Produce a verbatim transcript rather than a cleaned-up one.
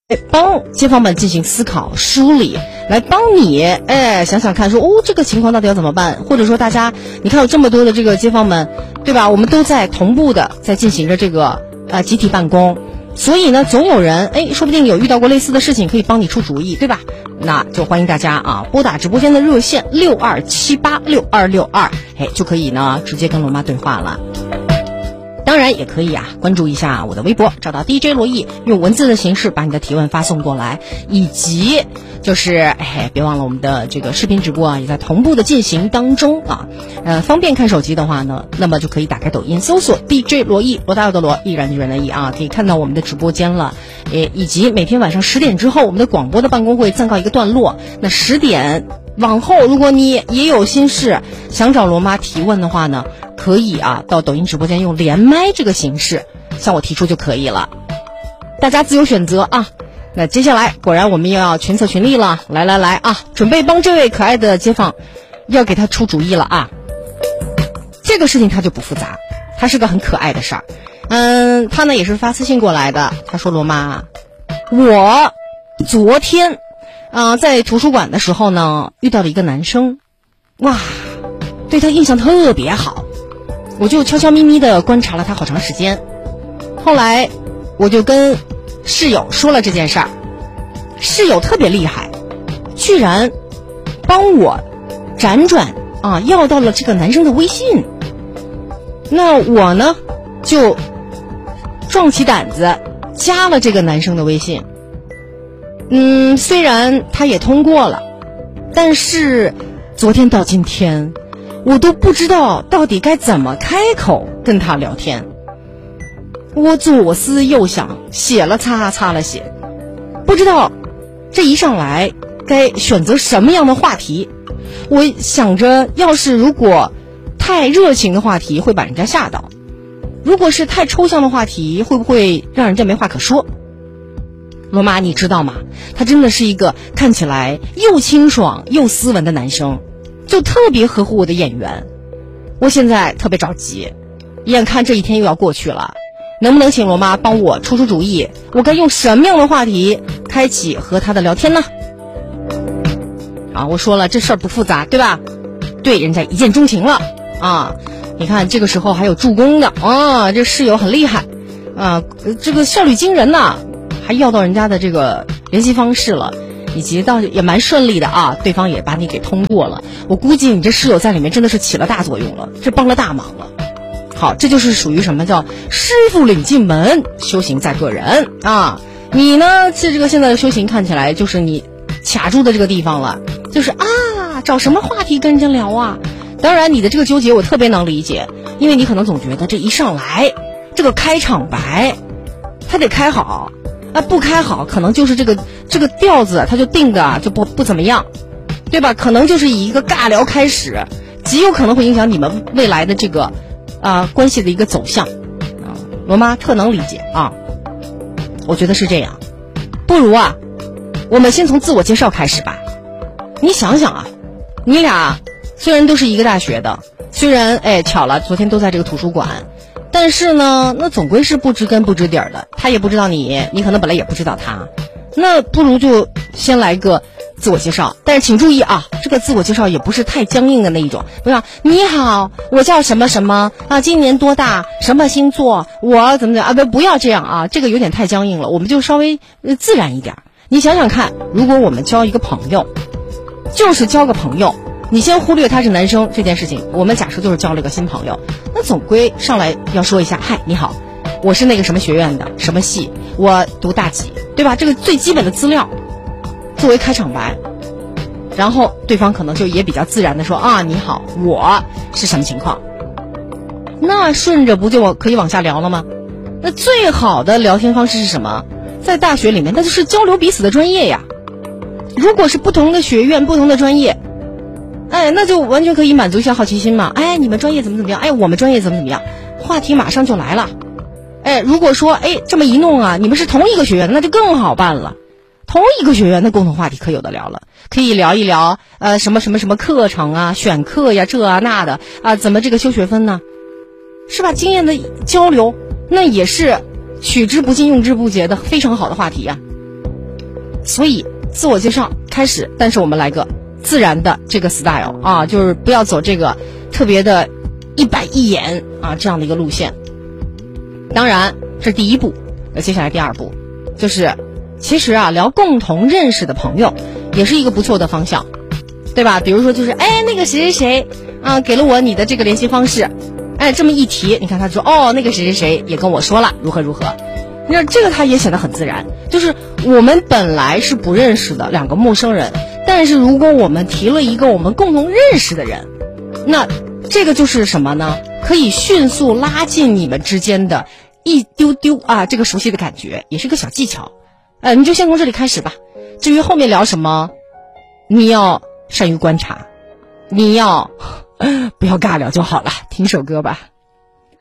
帮街坊们进行思考梳理，来帮你哎想想看说哦这个情况到底要怎么办，或者说大家你看有这么多的这个街坊们，对吧，我们都在同步的在进行着这个呃集体办公，所以呢总有人哎说不定有遇到过类似的事情可以帮你出主意，对吧？那就欢迎大家啊拨打直播间的热线六二七八六二六二，哎就可以呢直接跟罗妈对话了。当然也可以啊关注一下我的微博，找到 D J 罗毅，用文字的形式把你的提问发送过来，以及就是哎别忘了我们的这个视频直播啊也在同步的进行当中啊。呃方便看手机的话呢，那么就可以打开抖音搜索 D J 罗毅，罗大佑的罗，毅然决然的毅啊，可以看到我们的直播间了。诶以及每天晚上十点之后我们的广播的办公会暂告一个段落，那十点往后如果你也有心事想找罗妈提问的话呢，可以啊到抖音直播间用连麦这个形式向我提出就可以了，大家自由选择啊。那接下来果然我们又要群策群力了，来来来啊，准备帮这位可爱的街坊要给他出主意了啊。这个事情他就不复杂，他是个很可爱的事儿。嗯，他呢也是发私信过来的，他说罗妈，我昨天啊、呃、在图书馆的时候呢遇到了一个男生，哇对他印象特别好，我就悄悄咪咪的观察了他好长时间，后来我就跟室友说了这件事儿，室友特别厉害，居然帮我辗转啊要到了这个男生的微信。那我呢就壮起胆子加了这个男生的微信。嗯，虽然他也通过了，但是昨天到今天我都不知道到底该怎么开口跟他聊天。我左思右想，写了擦擦了写，不知道这一上来该选择什么样的话题。我想着要是如果太热情的话题会把人家吓到，如果是太抽象的话题会不会让人家没话可说。罗妈你知道吗，他真的是一个看起来又清爽又斯文的男生，就特别合乎我的眼缘。我现在特别着急，眼看这一天又要过去了，能不能请罗妈帮我出出主意，我该用什么样的话题开启和他的聊天呢？啊，我说了这事儿不复杂对吧，对人家一见钟情了啊！你看这个时候还有助攻的啊，这室友很厉害啊，这个效率惊人呐、啊，还要到人家的这个联系方式了，以及倒也蛮顺利的啊，对方也把你给通过了。我估计你这室友在里面真的是起了大作用了，这帮了大忙了。好，这就是属于什么叫师傅领进门，修行在个人啊。你呢，这这个现在的修行看起来就是你卡住的这个地方了，就是啊，找什么话题跟人家聊啊。当然你的这个纠结我特别能理解，因为你可能总觉得这一上来这个开场白他得开好，啊不开好可能就是这个这个调子他就定的就不不怎么样，对吧？可能就是以一个尬聊开始，极有可能会影响你们未来的这个啊、呃、关系的一个走向啊。罗妈特能理解啊，我觉得是这样。不如啊我们先从自我介绍开始吧。你想想啊，你俩虽然都是一个大学的，虽然哎巧了昨天都在这个图书馆，但是呢那总归是不知根不知底儿的，他也不知道你，你可能本来也不知道他，那不如就先来个自我介绍。但是请注意啊，这个自我介绍也不是太僵硬的那一种，不要你好我叫什么什么啊，今年多大，什么星座，我怎么怎么啊，不不要这样啊，这个有点太僵硬了，我们就稍微、呃、自然一点。你想想看，如果我们交一个朋友，就是交个朋友，你先忽略他是男生这件事情，我们假设就是交了一个新朋友，那总归上来要说一下，嗨你好，我是那个什么学院的什么系，我读大几，对吧？这个最基本的资料作为开场白，然后对方可能就也比较自然的说啊你好我是什么情况，那顺着不就可以往下聊了吗？那最好的聊天方式是什么？在大学里面那就是交流彼此的专业呀。如果是不同的学院不同的专业，哎那就完全可以满足一下好奇心嘛。哎你们专业怎么怎么样，哎我们专业怎么怎么样，话题马上就来了。哎如果说哎这么一弄啊，你们是同一个学院那就更好办了，同一个学院的共同话题可有的聊了，可以聊一聊呃什么什么什么课程啊，选课呀这啊那的啊，怎么这个修学分呢，是吧？经验的交流那也是取之不尽用之不竭的非常好的话题呀、啊。 所以自我介绍开始，但是我们来个自然的这个 style 啊，就是不要走这个特别的一板一眼啊这样的一个路线。当然这是第一步，那接下来第二步就是其实啊聊共同认识的朋友也是一个不错的方向，对吧？比如说就是哎那个谁谁谁啊给了我你的这个联系方式，哎这么一提，你看他说哦那个谁谁谁也跟我说了如何如何，你看这个他也显得很自然。就是我们本来是不认识的两个陌生人，但是如果我们提了一个我们共同认识的人，那这个就是什么呢？可以迅速拉近你们之间的一丢丢啊这个熟悉的感觉，也是个小技巧。呃你就先从这里开始吧，至于后面聊什么，你要善于观察，你要不要尬聊就好了。听首歌吧。